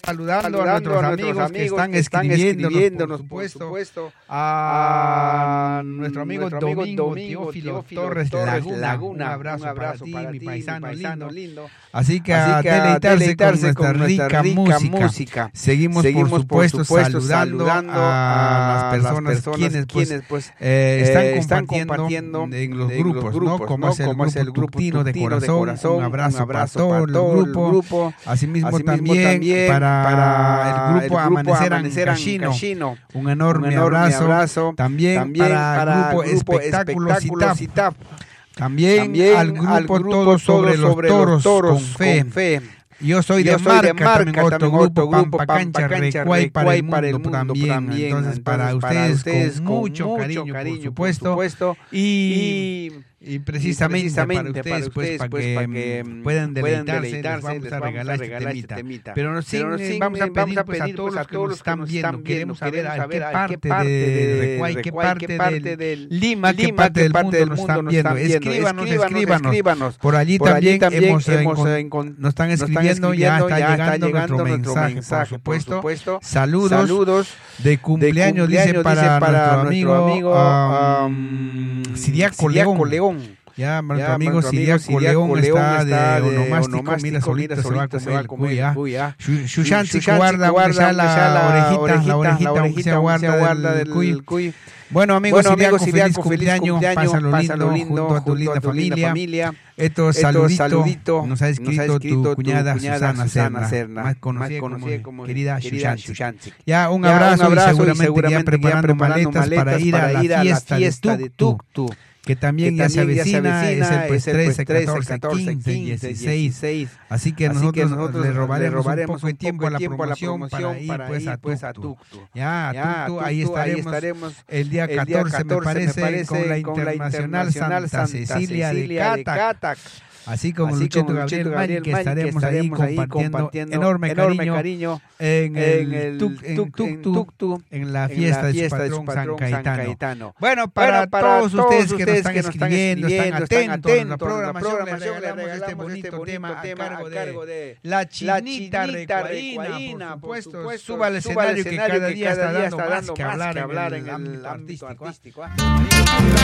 saludando a nuestros amigos que están escribiéndonos, por supuesto, a nuestro amigo Domingo Teófilo Torres de Laguna. Un abrazo para ti, mi paisano lindo. Así que a deleitarse con nuestra rica música. Seguimos por supuesto, saludando a las personas quienes están compartiendo en los grupos, ¿no? Como es el grupo Tutino de Corazón. Un abrazo para todo el grupo. Asimismo también para el grupo Amanecer Ancashino. Un enorme abrazo. También para el grupo Espectáculos CITAP. También al grupo Todos sobre los Toros con Fe. Yo soy de Marca, también otro grupo, Pampacancha, Recuay para el mundo también. Entonces, para ustedes, con mucho cariño, por supuesto. Y precisamente para ustedes, para que puedan deleitarse, les vamos a regalar este temita. Pero vamos a pedir a todos los que nos están viendo, queremos saber a qué parte de Recuay, qué parte de Lima, qué parte del mundo nos están viendo. Escríbanos. Por allí también nos están escribiendo, ya está llegando nuestro mensaje, por supuesto. Saludos de cumpleaños, dice para nuestro amigo Siriaco León. Ya, nuestro amigo Siriaco León está de onomástico, mira, solito se va a comer el cuy. Shushansi guarda la orejita, aunque se guarda del cuy. Bueno, amigos, Siriaco, feliz cumpleaños, pásalo lindo junto a tu linda familia. Esto saludito nos ha escrito tu cuñada Susana Serna, más conocida como querida Shushansi. Ya, un abrazo y seguramente ya preparando maletas para ir a la fiesta de Tuctu. Que también ya se avecina, es el 13, 14, 15, 16. Así que nosotros le robaremos un poco de tiempo a la promoción para ir a Tuctu. Ya, a Tuctu, ahí estaremos el día 14, me parece, con la Internacional Santa Cecilia de Catac. Así como Luchito Gabriel Mari, que estaremos ahí compartiendo enorme cariño en el Tuctu, en la fiesta de su patrón San Cayetano. Bueno, para todos ustedes que nos están escribiendo, están atentos a la programación, les regalamos este bonito tema a cargo de la Chinita Recuayina, por supuesto. Suba al escenario que cada día está dando más que hablar en el ámbito artístico.